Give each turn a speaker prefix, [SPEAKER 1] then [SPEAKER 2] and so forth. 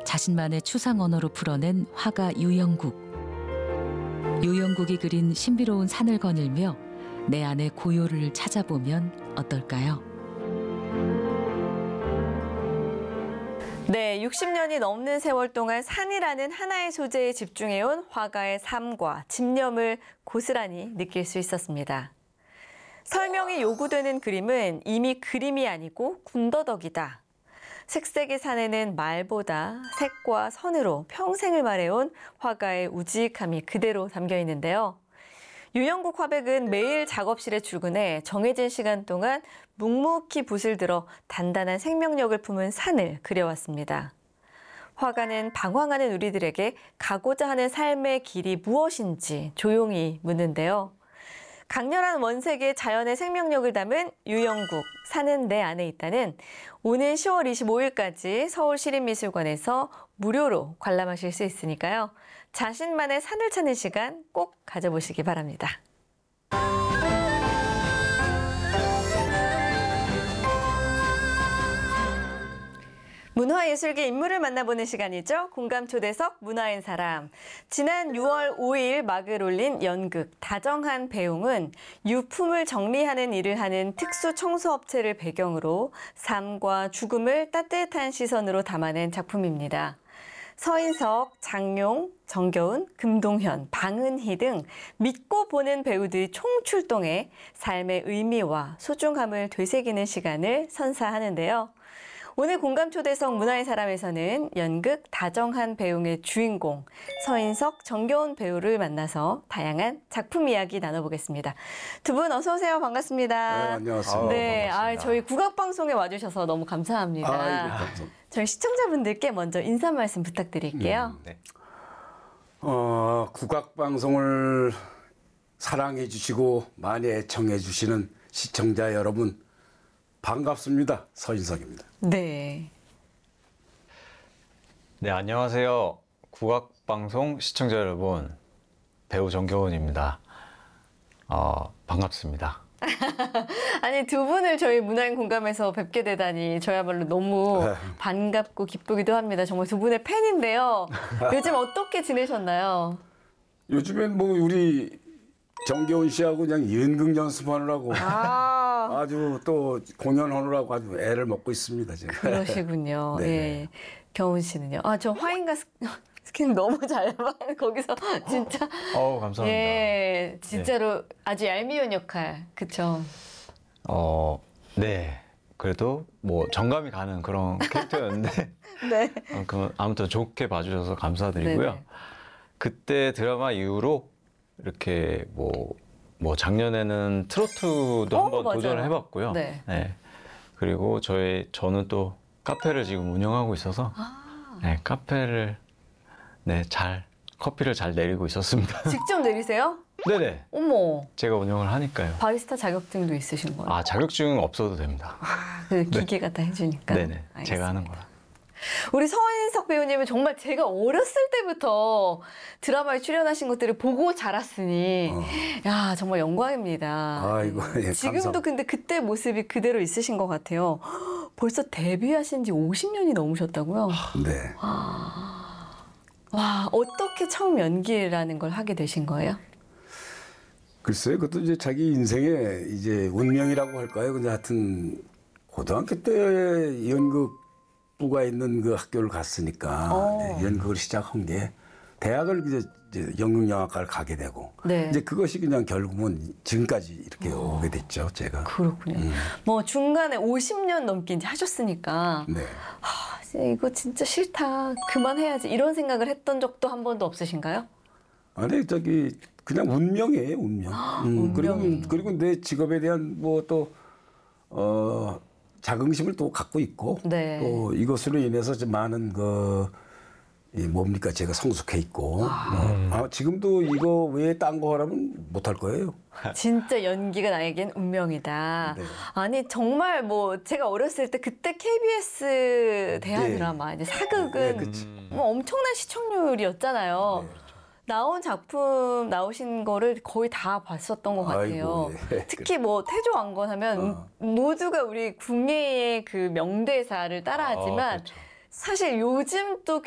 [SPEAKER 1] 자신만의 추상 언어로 풀어낸 화가 유영국. 유영국이 그린 신비로운 산을 거닐며 내 안의 고요를 찾아보면 어떨까요?
[SPEAKER 2] 네, 60년이 넘는 세월 동안 산이라는 하나의 소재에 집중해온 화가의 삶과 집념을 고스란히 느낄 수 있었습니다. 설명이 요구되는 그림은 이미 그림이 아니고 군더더기다. 색색의 산에는 말보다 색과 선으로 평생을 말해온 화가의 우직함이 그대로 담겨 있는데요. 유영국 화백은 매일 작업실에 출근해 정해진 시간 동안 묵묵히 붓을 들어 단단한 생명력을 품은 산을 그려왔습니다. 화가는 방황하는 우리들에게 가고자 하는 삶의 길이 무엇인지 조용히 묻는데요. 강렬한 원색의 자연의 생명력을 담은 유영국, 산은 내 안에 있다는 오는 10월 25일까지 서울시립미술관에서 무료로 관람하실 수 있으니까요. 자신만의 산을 찾는 시간 꼭 가져보시기 바랍니다. 문화예술계 인물을 만나보는 시간이죠. 공감초대석 문화인 사람. 지난 6월 5일 막을 올린 연극 다정한 배웅은 유품을 정리하는 일을 하는 특수 청소업체를 배경으로 삶과 죽음을 따뜻한 시선으로 담아낸 작품입니다. 서인석, 장용, 정겨운, 금동현, 방은희 등 믿고 보는 배우들이 총출동해 삶의 의미와 소중함을 되새기는 시간을 선사하는데요. 오늘 공감초대석 문화의 사람에서는 연극 다정한 배웅의 주인공 서인석, 정겨운 배우를 만나서 다양한 작품 이야기 나눠보겠습니다. 두 분 어서 오세요. 반갑습니다.
[SPEAKER 3] 네, 안녕하세요.
[SPEAKER 2] 네,
[SPEAKER 3] 반갑습니다.
[SPEAKER 2] 저희 국악방송에 와주셔서 너무 감사합니다.
[SPEAKER 3] 네, 감사합니다.
[SPEAKER 2] 저희 시청자분들께 먼저 인사 말씀 부탁드릴게요.
[SPEAKER 3] 네. 국악방송을 사랑해 주시고 많이 애청해 주시는 시청자 여러분 반갑습니다. 서인석입니다.
[SPEAKER 2] 네.
[SPEAKER 4] 네, 안녕하세요. 국악방송 시청자 여러분, 배우 정겨운입니다. 반갑습니다.
[SPEAKER 2] 아니, 두 분을 저희 문화인 공감에서 뵙게 되다니 저야말로 너무 반갑고 기쁘기도 합니다. 정말 두 분의 팬인데요. 요즘 어떻게 지내셨나요?
[SPEAKER 3] 요즘엔 뭐 우리 정겨운 씨하고 그냥 연극 연습하느라고 아주 또 공연하느라고 아주 애를 먹고 있습니다. 지금.
[SPEAKER 2] 그러시군요.
[SPEAKER 3] 네.
[SPEAKER 2] 예. 겨운 씨는요? 저 화인가 스킨 너무 잘 봐. 거기서 진짜.
[SPEAKER 4] 감사합니다.
[SPEAKER 2] 예, 진짜로 아주 얄미운 역할. 그쵸?
[SPEAKER 4] 네. 그래도 뭐 정감이 가는 그런 캐릭터였는데
[SPEAKER 2] 네.
[SPEAKER 4] 아무튼 좋게 봐주셔서 감사드리고요.
[SPEAKER 2] 네네.
[SPEAKER 4] 그때 드라마 이후로 이렇게 뭐 작년에는 트로트도 한번
[SPEAKER 2] 맞아요.
[SPEAKER 4] 도전을 해봤고요.
[SPEAKER 2] 네.
[SPEAKER 4] 그리고 저는 또 카페를 지금 운영하고 있어서 네, 카페를 커피를 잘 내리고 있었습니다.
[SPEAKER 2] 직접 내리세요?
[SPEAKER 4] 네네.
[SPEAKER 2] 어머.
[SPEAKER 4] 제가 운영을 하니까요.
[SPEAKER 2] 바리스타 자격증도 있으신 거예요?
[SPEAKER 4] 자격증 없어도 됩니다.
[SPEAKER 2] 그 기계가 다 해주니까.
[SPEAKER 4] 네네.
[SPEAKER 2] 알겠습니다.
[SPEAKER 4] 제가 하는 거라.
[SPEAKER 2] 우리 서인석 배우님은 정말 제가 어렸을 때부터 드라마에 출연하신 것들을 보고 자랐으니 야 정말 영광입니다.
[SPEAKER 3] 아이고, 예,
[SPEAKER 2] 지금도
[SPEAKER 3] 감사합니다.
[SPEAKER 2] 근데 그때 모습이 그대로 있으신 것 같아요. 벌써 데뷔하신 지 50년이 넘으셨다고요?
[SPEAKER 3] 네.
[SPEAKER 2] 와 어떻게 처음 연기라는 걸 하게 되신 거예요?
[SPEAKER 3] 글쎄요, 그것도 이제 자기 인생의 이제 운명이라고 할까요? 근데 하여튼 고등학교 때 연극부가 있는 그 학교를 갔으니까 네, 연극을 시작한 게 대학을 이제 연극영화과를 가게 되고
[SPEAKER 2] 네.
[SPEAKER 3] 이제 그것이 그냥 결국은 지금까지 이렇게 오게 됐죠, 제가.
[SPEAKER 2] 그렇군요. 뭐 중간에 50년 넘게 이제 하셨으니까
[SPEAKER 3] 네.
[SPEAKER 2] 이거 진짜 싫다. 그만해야지. 이런 생각을 했던 적도 한 번도 없으신가요?
[SPEAKER 3] 아니 그냥 운명이에요, 운명. 그리고 내 직업에 대한 뭐 또 자긍심을 또 갖고 있고
[SPEAKER 2] 네.
[SPEAKER 3] 또 이것으로 인해서 좀 많은 뭡니까 제가 성숙해 있고 지금도 이거 외에 딴 거 하라면 못할 거예요.
[SPEAKER 2] 진짜 연기가 나에겐 운명이다.
[SPEAKER 3] 네.
[SPEAKER 2] 아니 정말 뭐 제가 어렸을 때 그때 KBS 대하
[SPEAKER 3] 네.
[SPEAKER 2] 드라마 이제 사극은 뭐 엄청난 시청률이었잖아요. 나온 작품 나오신 거를 거의 다 봤었던 것 같아요.
[SPEAKER 3] 아이고, 예.
[SPEAKER 2] 특히 뭐 태조왕건 하면 모두가 우리 궁예의 그 명대사를 따라하지만
[SPEAKER 4] 그렇죠.
[SPEAKER 2] 사실 요즘 또